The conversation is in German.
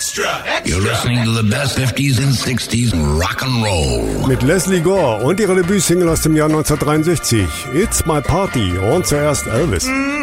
You're listening to the best 50s and 60s rock and roll. Mit Leslie Gore und ihrer Debütsingle aus dem Jahr 1963, It's My Party und zuerst Elvis.